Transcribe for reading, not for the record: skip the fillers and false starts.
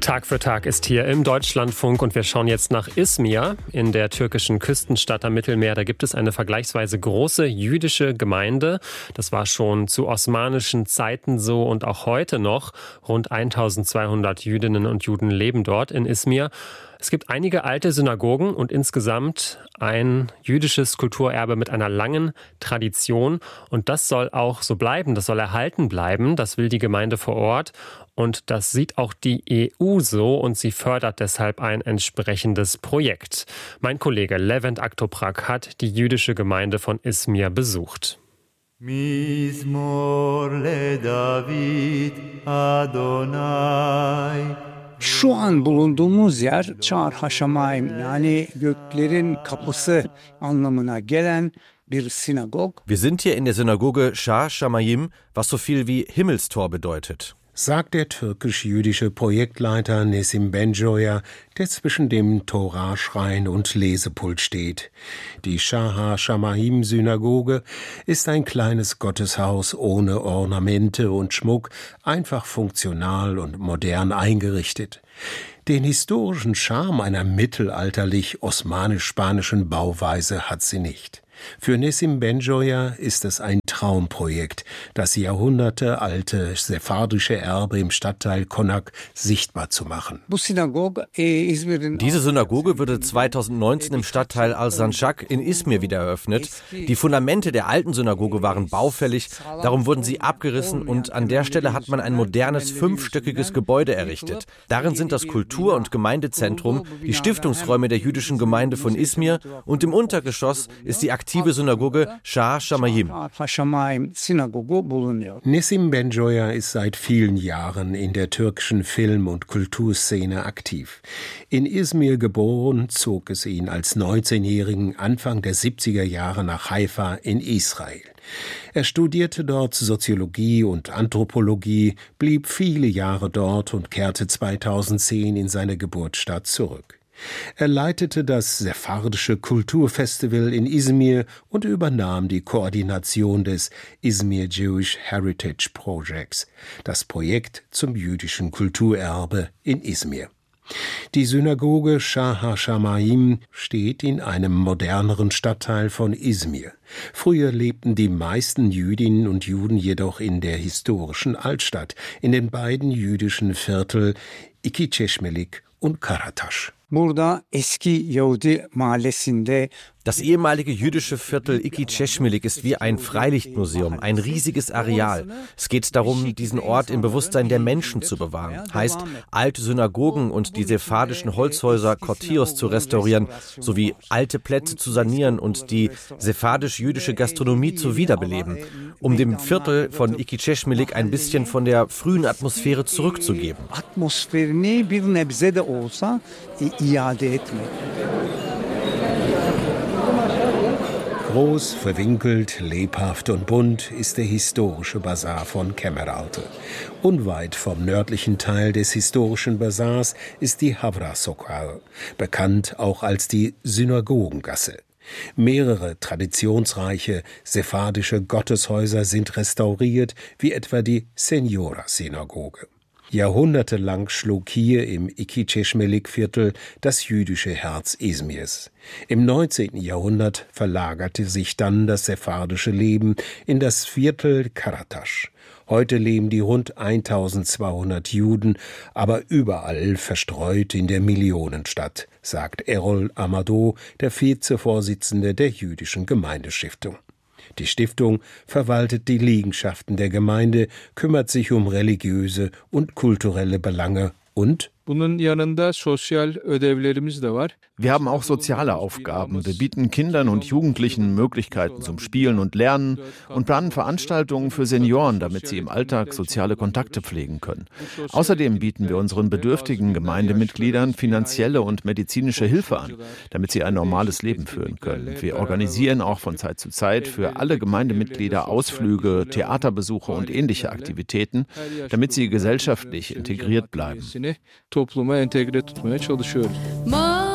Tag für Tag ist hier im Deutschlandfunk und wir schauen jetzt nach Izmir in der türkischen Küstenstadt am Mittelmeer. Da gibt es eine vergleichsweise große jüdische Gemeinde. Das war schon zu osmanischen Zeiten so und auch heute noch. Rund 1200 Jüdinnen und Juden leben dort in Izmir. Es gibt einige alte Synagogen und insgesamt ein jüdisches Kulturerbe mit einer langen Tradition. Und das soll auch so bleiben, das soll erhalten bleiben. Das will die Gemeinde vor Ort. Und das sieht auch die EU so und sie fördert deshalb ein entsprechendes Projekt. Mein Kollege Levent Aktoprak hat die jüdische Gemeinde von Izmir besucht. Mizmor le David Adonai. Şu an bulunduğumuz yer Şar Haşamayim, yani göklerin kapısı anlamına gelen bir sinagog. Wir sind hier in der Synagoge Shar Shamayim, was so viel wie Himmelstor bedeutet, sagt der türkisch-jüdische Projektleiter Nesim Benjoya, der zwischen dem Toraschrein und Lesepult steht. Die Shah Shamayim-Synagoge ist ein kleines Gotteshaus ohne Ornamente und Schmuck, einfach funktional und modern eingerichtet. Den historischen Charme einer mittelalterlich-osmanisch-spanischen Bauweise hat sie nicht. Für Nesim Benjoya ist es ein Traumprojekt, das jahrhundertealte sephardische Erbe im Stadtteil Konak sichtbar zu machen. Diese Synagoge wurde 2019 im Stadtteil Al-Sanjak in Izmir wieder eröffnet. Die Fundamente der alten Synagoge waren baufällig, darum wurden sie abgerissen und an der Stelle hat man ein modernes 5-stöckiges Gebäude errichtet. Darin sind das Kultur- und Gemeindezentrum, die Stiftungsräume der jüdischen Gemeinde von Izmir und im Untergeschoss ist die aktive Synagoge Shar Shamayim. Nesim Benjoya ist seit vielen Jahren in der türkischen Film- und Kulturszene aktiv. In Izmir geboren, zog es ihn als 19-Jährigen Anfang der 70er Jahre nach Haifa in Israel. Er studierte dort Soziologie und Anthropologie, blieb viele Jahre dort und kehrte 2010 in seine Geburtsstadt zurück. Er leitete das sephardische Kulturfestival in Izmir und übernahm die Koordination des Izmir Jewish Heritage Projects, das Projekt zum jüdischen Kulturerbe in Izmir. Die Synagoge Shar HaShamayim steht in einem moderneren Stadtteil von Izmir. Früher lebten die meisten Jüdinnen und Juden jedoch in der historischen Altstadt, in den beiden jüdischen Viertel İkiçeşmelik und Karataş. Burada eski Yahudi mahallesinde. Das ehemalige jüdische Viertel İkiçeşmelik ist wie ein Freilichtmuseum, ein riesiges Areal. Es geht darum, diesen Ort im Bewusstsein der Menschen zu bewahren. Heißt, alte Synagogen und die sephardischen Holzhäuser Cortios zu restaurieren, sowie alte Plätze zu sanieren und die sephardisch-jüdische Gastronomie zu wiederbeleben, um dem Viertel von İkiçeşmelik ein bisschen von der frühen Atmosphäre zurückzugeben. Atmosferini bir nebze de olsa iade etmek. Groß, verwinkelt, lebhaft und bunt ist der historische Basar von Kemeraltı. Unweit vom nördlichen Teil des historischen Basars ist die Havra Sokak, bekannt auch als die Synagogengasse. Mehrere traditionsreiche sephardische Gotteshäuser sind restauriert, wie etwa die Senora-Synagoge. Jahrhundertelang schlug hier im İkiçeşmelik-Viertel das jüdische Herz Izmirs. Im 19. Jahrhundert verlagerte sich dann das sephardische Leben in das Viertel Karataş. Heute leben die rund 1200 Juden, aber überall verstreut in der Millionenstadt, sagt Erol Amadou, der Vizevorsitzende der jüdischen Gemeindestiftung. Die Stiftung verwaltet die Liegenschaften der Gemeinde, kümmert sich um religiöse und kulturelle Belange und Bunun yanında sosyal ödevlerimiz de var. Wir haben auch soziale Aufgaben. Wir bieten Kindern und Jugendlichen Möglichkeiten zum Spielen und Lernen und planen Veranstaltungen für Senioren, damit sie im Alltag soziale Kontakte pflegen können. Außerdem bieten wir unseren bedürftigen Gemeindemitgliedern finanzielle und medizinische Hilfe an, damit sie ein normales Leben führen können. Wir organisieren auch von Zeit zu Zeit für alle Gemeindemitglieder Ausflüge, Theaterbesuche und ähnliche Aktivitäten, damit sie gesellschaftlich integriert bleiben. Topluma entegre tutmaya çalışıyoruz.